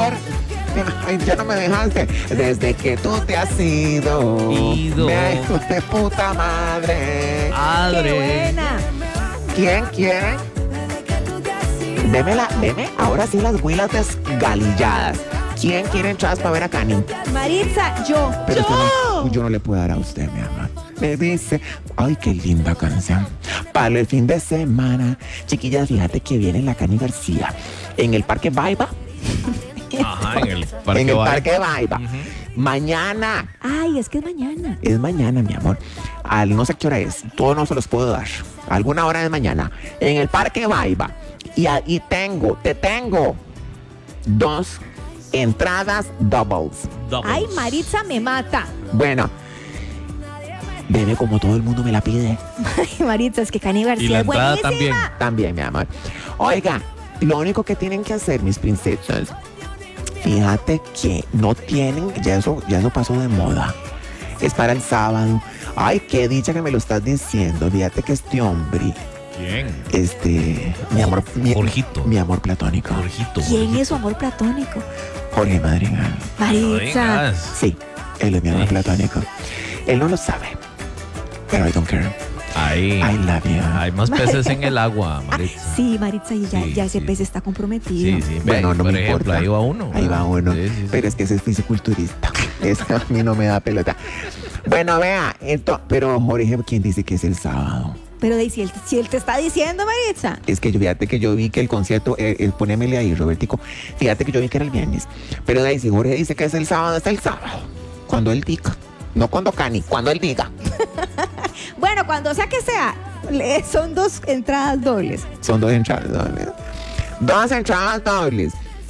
amor. Ay, ya no me dejaste. Desde que tú te has ido. Me hijo de puta madre. Madre. ¡Qué buena! ¿Quién quiere? Deme ahora sí las huilas desgalilladas. ¿Quién quiere entradas para ver a Cani? Maritza, yo. Pero yo no le puedo dar a usted, mi amor. Me dice, ay, qué linda canción. Para el fin de semana. Chiquillas, fíjate que viene la Cani García en el Parque Baiba. Ajá, en el Parque En el Baiba. Parque Baiba. Mañana. Ay, es que es mañana. Es mañana, mi amor. No sé qué hora es. Todo no se los puedo dar. Alguna hora de mañana. En el Parque Baiba. Y ahí te tengo 2 entradas doubles. Ay, Maritza me mata. Bueno, bebé, como todo el mundo me la pide. Ay, Maritza, es que Cani García Y la es entrada buenísima. También, mi amor. Oiga, lo único que tienen que hacer, mis princesas, fíjate que no tienen, ya eso pasó de moda. Es para el sábado. Ay, qué dicha que me lo estás diciendo. Fíjate que este hombre, ¿Quién? mi amor, Jorgito. mi amor platónico. Jorgito. ¿Quién es su amor platónico? Jorge Madrigal. Maritza. Sí, él es mi amor platónico. Él no lo sabe, pero I don't care. Ahí. I love you. Hay más peces en el agua, Maritza. Sí, Maritza, y Sí, ya ese sí. pez está comprometido. Sí, sí. Bueno, Ve, no por me ejemplo, importa. ahí va uno. Ahí va uno. Sí, sí, sí. Pero es que ese es fisiculturista. Eso a mí no me da pelota. Bueno, vea, pero Jorge, ¿quién dice que es el sábado? Pero si él te está diciendo, Maritza. Es que fíjate que yo vi que el concierto, ponémele ahí, Robertico. Fíjate que yo vi que era el viernes. Pero de ahí, si Jorge dice que es el sábado, es el sábado. Cuando él diga. No cuando Cani, cuando él diga. Bueno, cuando sea que sea, son 2 entradas dobles. Son 2 entradas dobles. 2 entradas dobles.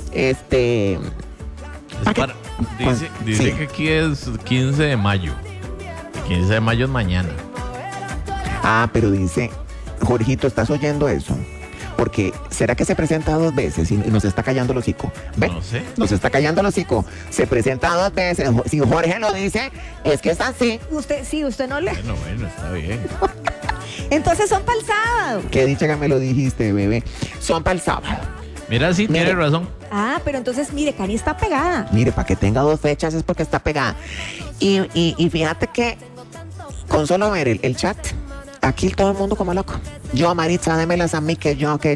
Dice Sí. que aquí es 15 de mayo. 15 de mayo es mañana. Ah, pero dice, Jorgito, ¿estás oyendo eso? Porque ¿será que se presenta 2 veces y nos está callando el hocico? ¿Ve? No sé. Nos está callando el hocico. Se presenta 2 veces. Si Jorge lo dice, es que es así. Usted no le. Bueno, está bien. Entonces son para el sábado. Qué dicha que me lo dijiste, bebé. Son para el sábado. Mira, sí, Mire. tiene razón. Ah, pero entonces, mire, Cani está pegada. Mire, para que tenga 2 fechas es porque está pegada. Y fíjate que con solo ver el chat, aquí todo el mundo como loco. Yo, Maritza, démelas a mí, que yo.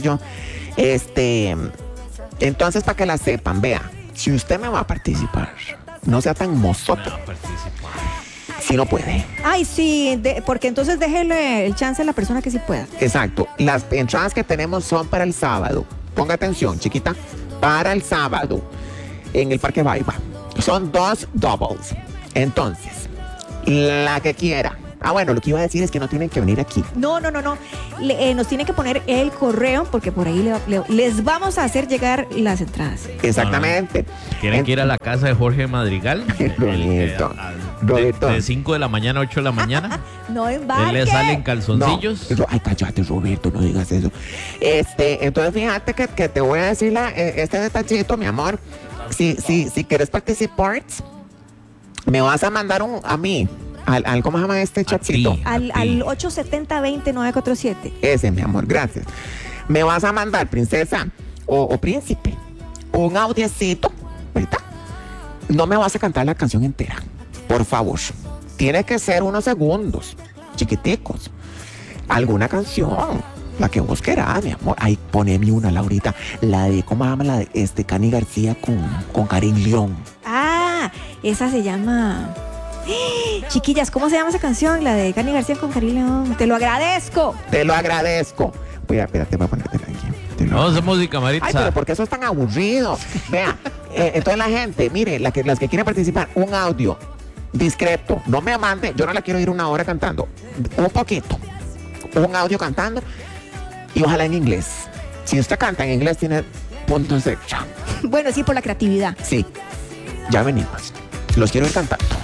Entonces, para que la sepan, vea, si usted me va a participar, no sea tan mozoto. Si no puede. Ay, sí, porque entonces déjele el chance a la persona que sí pueda. Exacto. Las entradas que tenemos son para el sábado. Ponga atención, chiquita. Para el sábado, en el Parque Baiba. Son 2 doubles. Entonces, la que quiera. Ah, bueno, lo que iba a decir es que no tienen que venir aquí. No. Nos tiene que poner el correo porque por ahí les vamos a hacer llegar las entradas. Exactamente. Tienen que ir a la casa de Jorge Madrigal. Roberto, Roberto. De 5 de la mañana a 8 de la mañana. No Él embarque. le salen calzoncillos. No, ay, cállate, Roberto, no digas eso. Entonces fíjate que te voy a decir este detallito, mi amor. Si quieres participar, me vas a mandar a mí, ¿cómo se llama este chatcito? ti. Al 870-20-947. Ese, mi amor, gracias. Me vas a mandar, princesa o príncipe, un audiecito, ¿verdad? No me vas a cantar la canción entera, por favor. Tiene que ser unos segundos, chiquiticos. Alguna canción, la que vos querás, mi amor. Ay, poneme una, Laurita. La de, ¿cómo se llama? La de Cani García con Karin León. Ah, esa se llama... Chiquillas, ¿cómo se llama esa canción? La de Cani García con Karin León. Te lo agradezco. Te lo agradezco. Espérate, voy a ponértela aquí. Vamos a hacer música, Maritza. Ay, pero ¿por qué eso es tan aburrido? Vea, entonces la gente, mire, las que quieren participar, un audio discreto, no me mande, yo no la quiero ir 1 hora cantando, un poquito, un audio cantando y ojalá en inglés. Si usted canta en inglés tiene puntos extra. Bueno, sí, por la creatividad. Sí, ya venimos. Los quiero ir cantando.